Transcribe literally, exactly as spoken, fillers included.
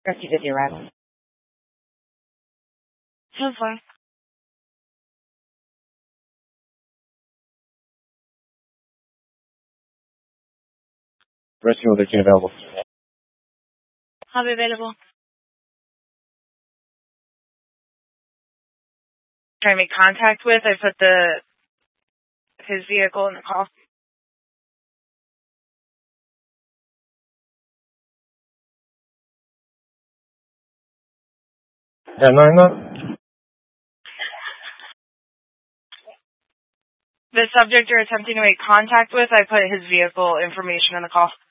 Rescue fifty arrival. So far. Rescue thirteen available. I'll be available. Trying to make contact with. I put the his vehicle in the call. Yeah, nine nine. The subject you're attempting to make contact with, I put his vehicle information in the call.